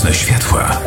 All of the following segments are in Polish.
Mocne światła.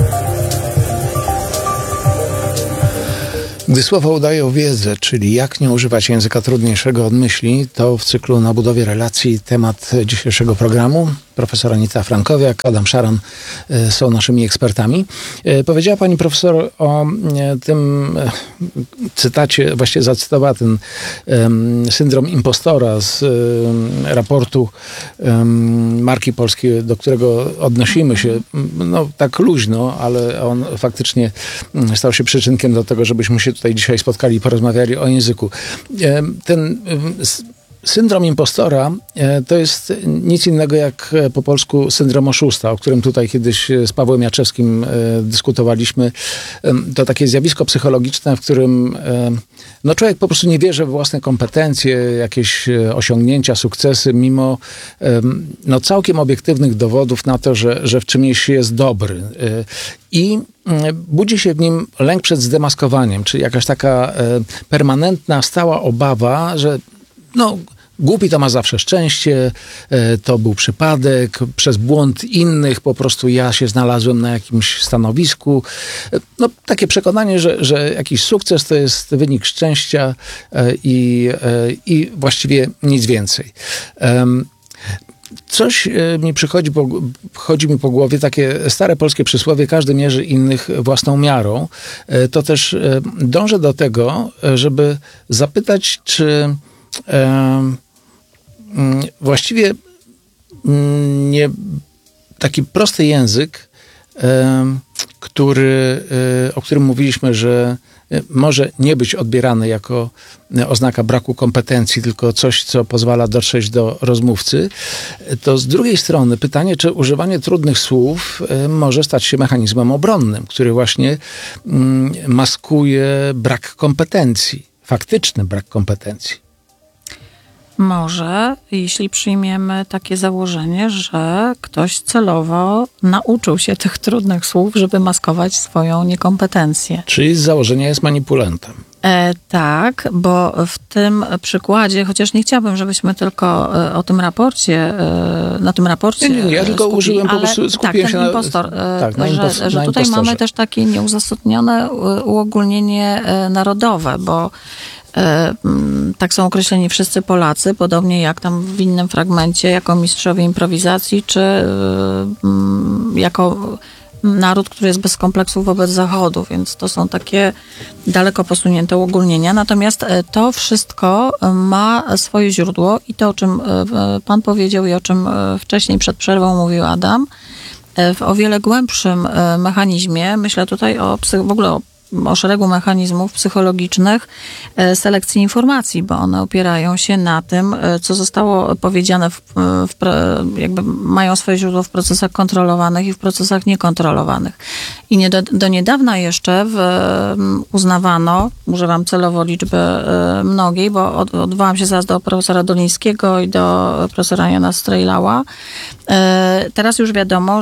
Gdy słowo udają wiedzę, czyli jak nie używać języka trudniejszego od myśli, to w cyklu Na budowie relacji temat dzisiejszego programu. Profesor Anita Frankowiak, Adam Szaran są naszymi ekspertami. Powiedziała pani profesor o tym cytacie, właściwie zacytowała ten syndrom impostora z raportu Marki Polskiej, do którego odnosimy się no tak luźno, ale on faktycznie stał się przyczynkiem do tego, żebyśmy się tutaj dzisiaj spotkali i porozmawiali o języku. Ten syndrom impostora to jest nic innego jak po polsku syndrom oszusta, o którym tutaj kiedyś z Pawłem Jaczewskim dyskutowaliśmy. To takie zjawisko psychologiczne, w którym no człowiek po prostu nie wierzy we własne kompetencje, jakieś osiągnięcia, sukcesy, mimo no całkiem obiektywnych dowodów na to, że w czymś jest dobry. I budzi się w nim lęk przed zdemaskowaniem, czyli jakaś taka permanentna, stała obawa, że no, głupi to ma zawsze szczęście, to był przypadek, przez błąd innych po prostu ja się znalazłem na jakimś stanowisku. No, takie przekonanie, że jakiś sukces to jest wynik szczęścia i właściwie nic więcej. Coś mi chodzi mi po głowie, takie stare polskie przysłowie, każdy mierzy innych własną miarą. To też dążę do tego, żeby zapytać, czy właściwie nie taki prosty język, o którym mówiliśmy, że może nie być odbierany jako oznaka braku kompetencji, tylko coś, co pozwala dotrzeć do rozmówcy, to z drugiej strony pytanie, czy używanie trudnych słów może stać się mechanizmem obronnym, który właśnie maskuje brak kompetencji, faktyczny brak kompetencji. Może, jeśli przyjmiemy takie założenie, że ktoś celowo nauczył się tych trudnych słów, żeby maskować swoją niekompetencję. Czyli z założenia jest manipulantem. Tak, bo w tym przykładzie, chociaż nie chciałabym, żebyśmy tylko o tym raporcie, na tym raporcie Nie, ja tylko użyłem, po prostu skupiłem się impostor, że na tutaj impostorze. mamy też takie nieuzasadnione uogólnienie narodowe, bo tak są określeni wszyscy Polacy, podobnie jak tam w innym fragmencie, jako mistrzowie improwizacji, czy jako naród, który jest bez kompleksów wobec Zachodu, więc to są takie daleko posunięte uogólnienia. Natomiast to wszystko ma swoje źródło i to, o czym pan powiedział i o czym wcześniej przed przerwą mówił Adam, w o wiele głębszym mechanizmie, myślę tutaj w ogóle o szeregu mechanizmów psychologicznych selekcji informacji, bo one opierają się na tym, co zostało powiedziane, jakby mają swoje źródło w procesach kontrolowanych i w procesach niekontrolowanych. I do niedawna jeszcze uznawano, używam celowo liczby mnogiej, bo odwołam się zaraz do profesora Dolińskiego i do profesora Jana Strejlała. Teraz już wiadomo,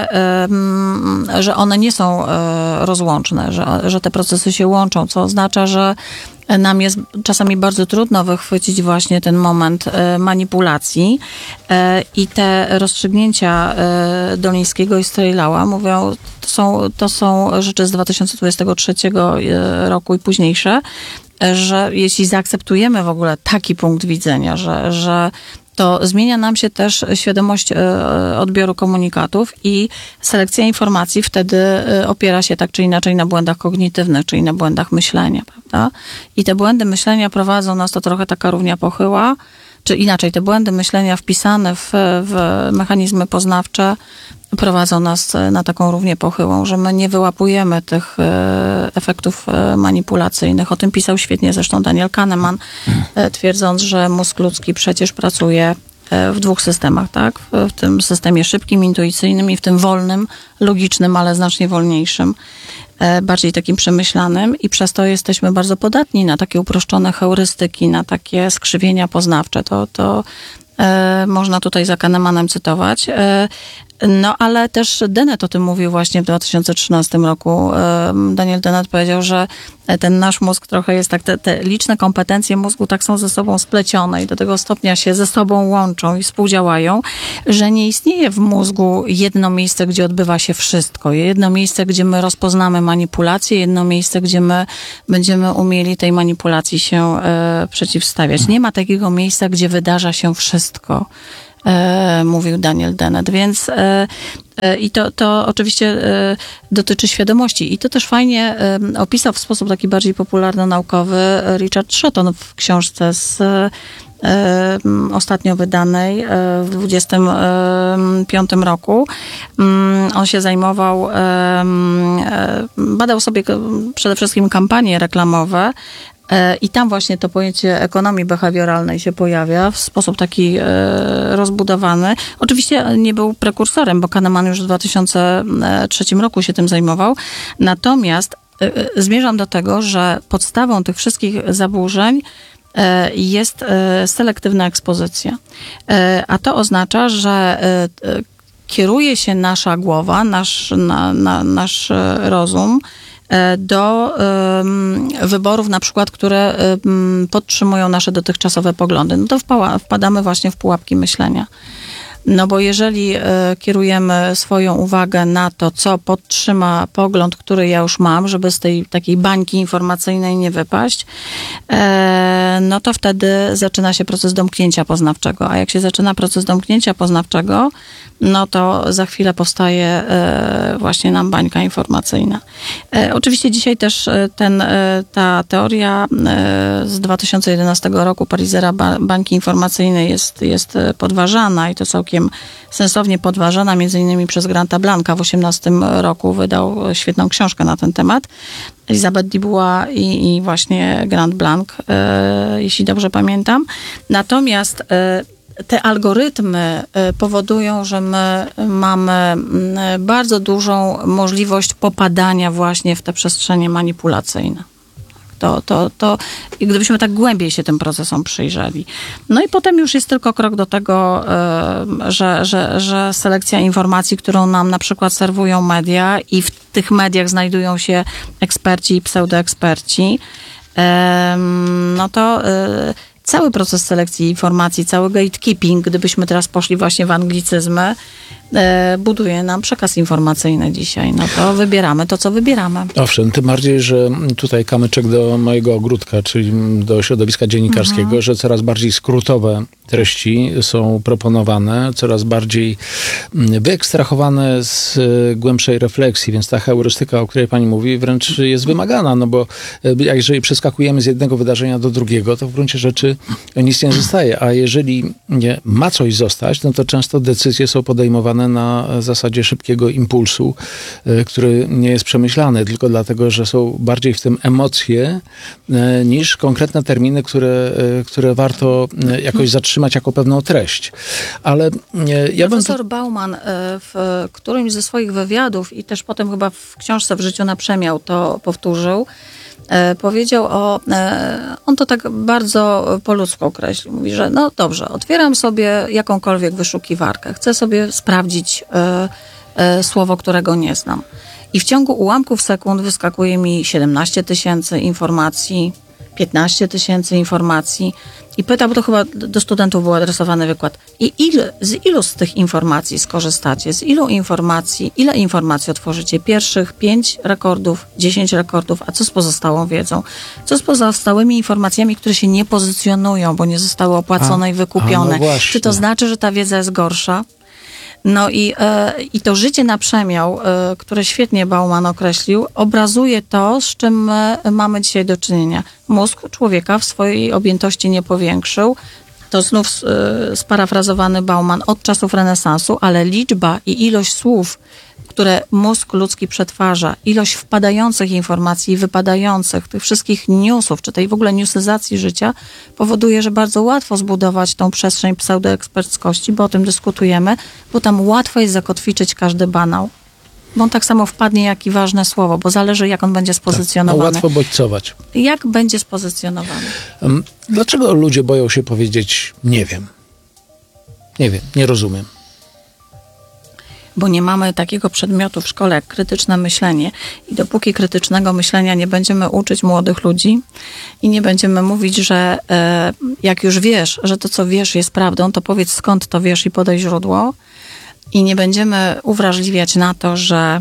że one nie są rozłączne, że te procesy się łączą, co oznacza, że nam jest czasami bardzo trudno wychwycić właśnie ten moment manipulacji i te rozstrzygnięcia Dolińskiego i Strejlała mówią, to są rzeczy z 2023 roku i późniejsze, że jeśli zaakceptujemy w ogóle taki punkt widzenia, że to zmienia nam się też świadomość odbioru komunikatów i selekcja informacji wtedy opiera się tak czy inaczej na błędach kognitywnych, czyli na błędach myślenia, prawda? I te błędy myślenia prowadzą nas, to trochę taka równia pochyła, czy inaczej, te błędy myślenia wpisane w mechanizmy poznawcze prowadzą nas na taką równię pochyłą, że my nie wyłapujemy tych efektów manipulacyjnych. O tym pisał świetnie zresztą Daniel Kahneman, twierdząc, że mózg ludzki przecież pracuje w dwóch systemach, tak? W tym systemie szybkim, intuicyjnym i w tym wolnym, logicznym, ale znacznie wolniejszym, bardziej takim przemyślanym i przez to jesteśmy bardzo podatni na takie uproszczone heurystyki, na takie skrzywienia poznawcze. To można tutaj za Kahnemanem cytować. No, ale też Dennett o tym mówił właśnie w 2013 roku. Daniel Dennett powiedział, że ten nasz mózg trochę jest tak, te liczne kompetencje mózgu tak są ze sobą splecione i do tego stopnia się ze sobą łączą i współdziałają, że nie istnieje w mózgu jedno miejsce, gdzie odbywa się wszystko. Jedno miejsce, gdzie my rozpoznamy manipulację, jedno miejsce, gdzie my będziemy umieli tej manipulacji się przeciwstawiać. Nie ma takiego miejsca, gdzie wydarza się wszystko, mówił Daniel Dennett, więc i to oczywiście dotyczy świadomości. I to też fajnie opisał w sposób taki bardziej popularno-naukowy Richard Shotton w książce ostatnio wydanej w 25 roku. On się zajmował, badał sobie przede wszystkim kampanie reklamowe, i tam właśnie to pojęcie ekonomii behawioralnej się pojawia w sposób taki rozbudowany. Oczywiście nie był prekursorem, bo Kahneman już w 2003 roku się tym zajmował. Natomiast zmierzam do tego, że podstawą tych wszystkich zaburzeń jest selektywna ekspozycja. A to oznacza, że kieruje się nasza głowa, nasz rozum do wyborów, na przykład, które podtrzymują nasze dotychczasowe poglądy. No to wpadamy właśnie w pułapki myślenia. No bo jeżeli kierujemy swoją uwagę na to, co podtrzyma pogląd, który ja już mam, żeby z tej takiej bańki informacyjnej nie wypaść, no to wtedy zaczyna się proces domknięcia poznawczego. A jak się zaczyna proces domknięcia poznawczego, no to za chwilę powstaje właśnie nam bańka informacyjna. Oczywiście dzisiaj też ta teoria z 2011 roku Parizera bańki informacyjnej jest podważana i to całkiem sensownie podważana, między innymi przez Granta Blanca w 2018 roku wydał świetną książkę na ten temat. Elizabeth Dubois i właśnie Grant Blanc, jeśli dobrze pamiętam. Natomiast te algorytmy powodują, że my mamy bardzo dużą możliwość popadania właśnie w te przestrzenie manipulacyjne. To gdybyśmy tak głębiej się tym procesom przyjrzeli. No i potem już jest tylko krok do tego, że selekcja informacji, którą nam na przykład serwują media i w tych mediach znajdują się eksperci i pseudoeksperci, no to cały proces selekcji informacji, cały gatekeeping, gdybyśmy teraz poszli właśnie w anglicyzmy, buduje nam przekaz informacyjny dzisiaj. No to wybieramy to, co wybieramy. Owszem, tym bardziej, że tutaj kamyczek do mojego ogródka, czyli do środowiska dziennikarskiego, że coraz bardziej skrótowe treści są proponowane, coraz bardziej wyekstrahowane z głębszej refleksji, więc ta heurystyka, o której pani mówi, wręcz jest wymagana, no bo jeżeli przeskakujemy z jednego wydarzenia do drugiego, to w gruncie rzeczy nic nie zostaje, a jeżeli ma coś zostać, no to często decyzje są podejmowane na zasadzie szybkiego impulsu, który nie jest przemyślany, tylko dlatego, że są bardziej w tym emocje niż konkretne terminy, które warto jakoś zatrzymać jako pewną treść. Ale Profesor Bauman w którymś ze swoich wywiadów i też potem chyba w książce W życiu na przemiał to powtórzył, powiedział on to tak bardzo po ludzku określił. Mówi, że no dobrze, otwieram sobie jakąkolwiek wyszukiwarkę. Chcę sobie sprawdzić słowo, którego nie znam. I w ciągu ułamków sekund wyskakuje mi 17 000 informacji, 15 000 informacji. I pyta, bo to chyba do studentów był adresowany wykład. I z ilu z tych informacji skorzystacie? Z ile informacji otworzycie? Pierwszych 5 rekordów, 10 rekordów, a co z pozostałą wiedzą? Co z pozostałymi informacjami, które się nie pozycjonują, bo nie zostały opłacone i wykupione? No czy to znaczy, że ta wiedza jest gorsza? No i to życie na przemiał, które świetnie Bauman określił, obrazuje to, z czym mamy dzisiaj do czynienia. Mózg człowieka w swojej objętości nie powiększył. To znów sparafrazowany Bauman od czasów renesansu, ale liczba i ilość słów, które mózg ludzki przetwarza, ilość wpadających informacji i wypadających, tych wszystkich newsów, czy tej w ogóle newsyzacji życia, powoduje, że bardzo łatwo zbudować tą przestrzeń pseudoeksperckości, bo o tym dyskutujemy, bo tam łatwo jest zakotwiczyć każdy banał. Bo on tak samo wpadnie, jak i ważne słowo, bo zależy, jak on będzie spozycjonowany. Tak, no łatwo bodźcować. Jak będzie spozycjonowany? Dlaczego ludzie boją się powiedzieć nie wiem? Nie wiem, nie rozumiem. bo nie mamy takiego przedmiotu w szkole jak krytyczne myślenie i dopóki krytycznego myślenia nie będziemy uczyć młodych ludzi i nie będziemy mówić, że jak już wiesz, że to co wiesz jest prawdą, to powiedz skąd to wiesz i podaj źródło i nie będziemy uwrażliwiać na to, że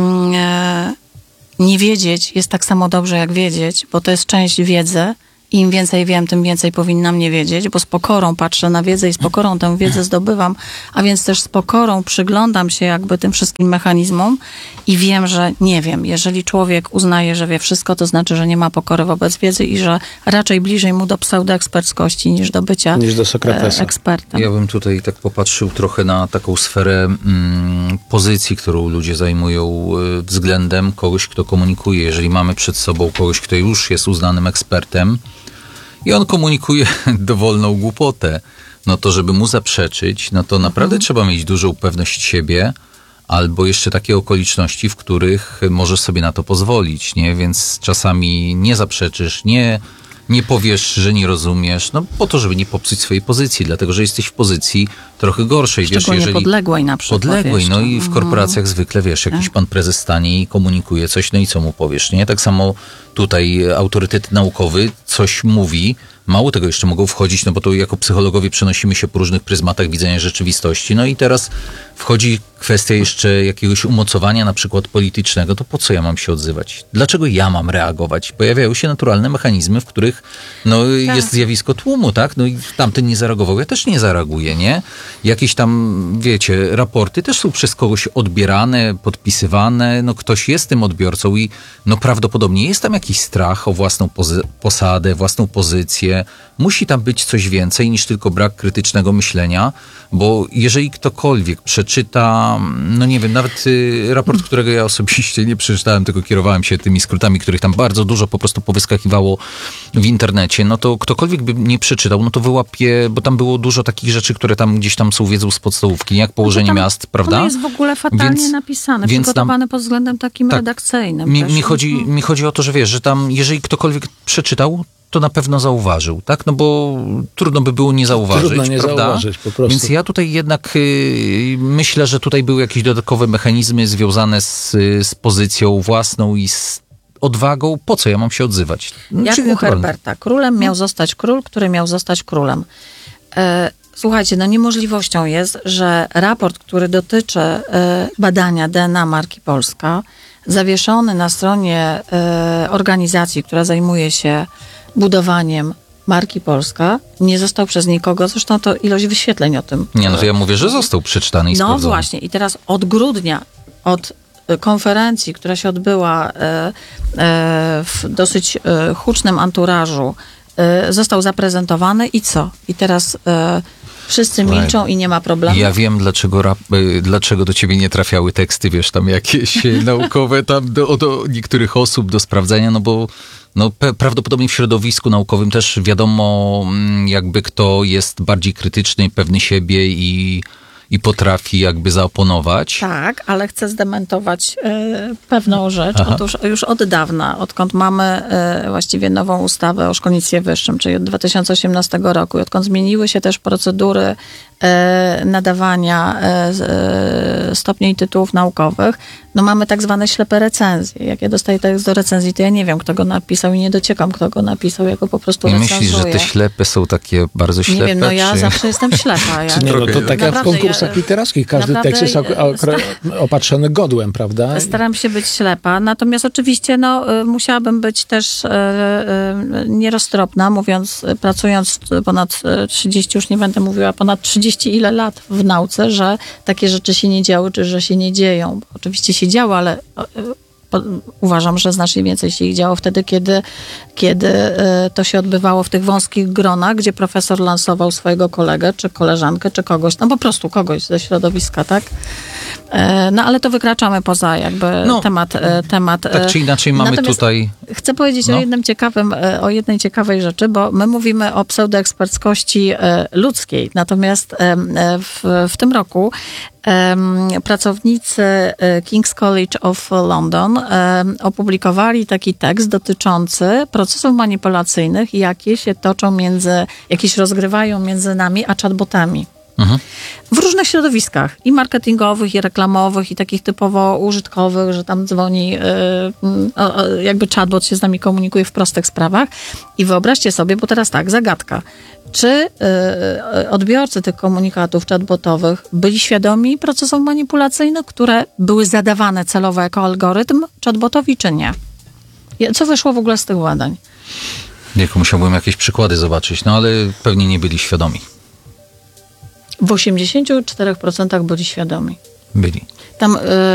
nie wiedzieć jest tak samo dobrze jak wiedzieć, bo to jest część wiedzy. I im więcej wiem, tym więcej powinnam nie wiedzieć, bo z pokorą patrzę na wiedzę i z pokorą tę wiedzę zdobywam, a więc też z pokorą przyglądam się jakby tym wszystkim mechanizmom i wiem, że nie wiem. Jeżeli człowiek uznaje, że wie wszystko, to znaczy, że nie ma pokory wobec wiedzy i że raczej bliżej mu do pseudoeksperckości niż do bycia ekspertem. Ja bym tutaj tak popatrzył trochę na taką sferę pozycji, którą ludzie zajmują względem kogoś, kto komunikuje. Jeżeli mamy przed sobą kogoś, kto już jest uznanym ekspertem, i on komunikuje dowolną głupotę, no to żeby mu zaprzeczyć, no to naprawdę trzeba mieć dużą pewność siebie, albo jeszcze takie okoliczności, w których możesz sobie na to pozwolić, nie? Więc czasami nie zaprzeczysz, nie powiesz, że nie rozumiesz, no po to, żeby nie popsuć swojej pozycji, dlatego, że jesteś w pozycji trochę gorszej. Szczególnie podległej na przykład. Podległej, no i w korporacjach zwykle, wiesz, jakiś pan prezes stanie i komunikuje coś, no i co mu powiesz, nie? Tak samo tutaj autorytet naukowy coś mówi, mało tego jeszcze mogą wchodzić, no bo to jako psychologowie przenosimy się po różnych pryzmatach widzenia rzeczywistości, no i teraz wchodzi kwestia jeszcze jakiegoś umocowania na przykład politycznego, to po co ja mam się odzywać? Dlaczego ja mam reagować? Pojawiają się naturalne mechanizmy, w których jest zjawisko tłumu, tak? No i tamten nie zareagował, ja też nie zareaguję, nie? Jakieś tam, wiecie, raporty też są przez kogoś odbierane, podpisywane, no ktoś jest tym odbiorcą i no prawdopodobnie jest tam jakiś strach o własną posadę, własną pozycję. Musi tam być coś więcej niż tylko brak krytycznego myślenia, bo jeżeli ktokolwiek przeczyta, no nie wiem, nawet raport, którego ja osobiście nie przeczytałem, tylko kierowałem się tymi skrótami, których tam bardzo dużo po prostu powyskakiwało w internecie, no to ktokolwiek by nie przeczytał, no to wyłapie, bo tam było dużo takich rzeczy, które tam gdzieś tam są wiedzą z podstawówki, jak położenie miast, prawda? To jest w ogóle fatalnie napisane, przygotowane pod względem takim redakcyjnym. Mi chodzi o to, że wiesz, że tam jeżeli ktokolwiek przeczytał, to na pewno zauważył, tak? No bo trudno by było nie zauważyć, trudno nie prawda? Zauważyć, po prostu. Więc ja tutaj jednak myślę, że tutaj były jakieś dodatkowe mechanizmy związane z pozycją własną i z odwagą. Po co ja mam się odzywać? Jak u Herberta. Królem miał zostać król, który miał zostać królem. Słuchajcie, no niemożliwością jest, że raport, który dotyczy badania DNA marki Polska, zawieszony na stronie organizacji, która zajmuje się budowaniem marki Polska, nie został przez nikogo, zresztą to ilość wyświetleń o tym. Nie, no to ja mówię, że został przeczytany i sprawdzony. No właśnie, i teraz od grudnia, od konferencji, która się odbyła w dosyć hucznym anturażu, został zaprezentowany i co? I teraz wszyscy milczą i nie ma problemu. Ja wiem, dlaczego do ciebie nie trafiały teksty, wiesz, tam jakieś naukowe tam do niektórych osób do sprawdzenia, no bo prawdopodobnie w środowisku naukowym też wiadomo, jakby kto jest bardziej krytyczny, pewny siebie i potrafi jakby zaoponować. Tak, ale chcę zdementować pewną rzecz. Otóż już od dawna, odkąd mamy właściwie nową ustawę o szkolnictwie wyższym, czyli od 2018 roku, i odkąd zmieniły się też procedury nadawania stopni i tytułów naukowych, no mamy tak zwane ślepe recenzje. Jak ja dostaję tekst do recenzji, to ja nie wiem, kto go napisał i nie dociekam, kto go napisał, ja go po prostu recenzuję. Myślisz, że te ślepe są takie bardzo ślepe? Nie wiem, no ja zawsze jestem ślepa. To tak jak w konkursach literackich, każdy tekst jest opatrzony godłem, prawda? Staram się być ślepa, natomiast oczywiście musiałabym być też nieroztropna, mówiąc, pracując ponad 30, już nie będę mówiła, ponad 30 ile lat w nauce, że takie rzeczy się nie działy, czy że się nie dzieją. Oczywiście się działo, ale uważam, że znacznie więcej się ich działo wtedy, kiedy to się odbywało w tych wąskich gronach, gdzie profesor lansował swojego kolegę, czy koleżankę, czy kogoś, no po prostu kogoś ze środowiska, tak? No ale to wykraczamy poza jakby temat. Tak czy inaczej mamy tutaj... Chcę powiedzieć o jednej ciekawej rzeczy, bo my mówimy o pseudoeksperckości ludzkiej, natomiast w tym roku pracownicy King's College of London opublikowali taki tekst dotyczący procesów manipulacyjnych, jakie się rozgrywają między nami a chatbotami. W różnych środowiskach, i marketingowych, i reklamowych, i takich typowo użytkowych, że tam dzwoni, jakby chatbot się z nami komunikuje w prostych sprawach. I wyobraźcie sobie, bo teraz tak, zagadka. Czy odbiorcy tych komunikatów chatbotowych byli świadomi procesów manipulacyjnych, które były zadawane celowo jako algorytm chatbotowi, czy nie? Co wyszło w ogóle z tych badań? Musiałbym jakieś przykłady zobaczyć, no ale pewnie nie byli świadomi. W 84% byli świadomi. Byli. Tam